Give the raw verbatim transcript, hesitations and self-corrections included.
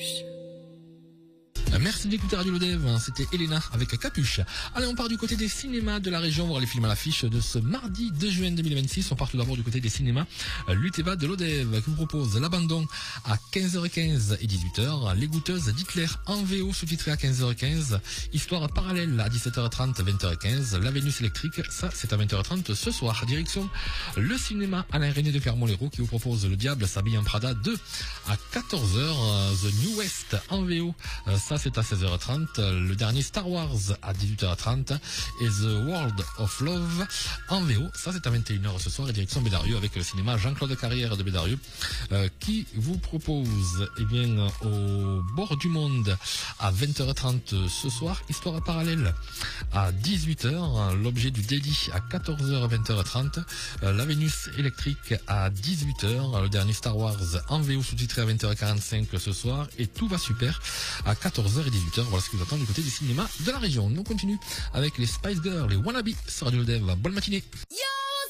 Capuche. Merci d'écouter Radio Lodev, c'était Elena avec Capuche. Allez, on part du côté des cinémas de la région, voir les films à l'affiche de ce mardi deux juin deux mille vingt-six. On part tout d'abord du côté des cinémas Luteva de Lodev qui vous propose L'Abandon à quinze heures quinze et dix-huit heures, Les Goûteuses d'Hitler en V O sous-titré à quinze heures quinze, Histoire parallèle à dix-sept heures trente, vingt heures quinze, La Vénus électrique, ça c'est à vingt heures trente ce soir. Direction le cinéma Alain René de Clermont-Lérault qui vous propose Le Diable s'habille en Prada deux à quatorze heures, The New West en V O, ça c'est à seize heures trente, le dernier Star Wars à dix-huit heures trente et The World of Love en V O, ça c'est à vingt et une heures ce soir, et direction Bédarieux avec le cinéma Jean-Claude Carrière de Bédarieux euh, qui vous propose eh bien au bord du monde à vingt heures trente ce soir, Histoire parallèle à dix-huit heures, L'objet du délit à quatorze heures, vingt heures trente, euh, La Vénus électrique à dix-huit heures, le dernier Star Wars en V O sous-titré à vingt heures quarante-cinq ce soir, et Tout va super à quatorze heures et dix-huit heures. Voilà ce qui vous attend du côté du cinéma de la région. On continue avec les Spice Girls, les Wannabe sur Radio Lodev. Bonne matinée.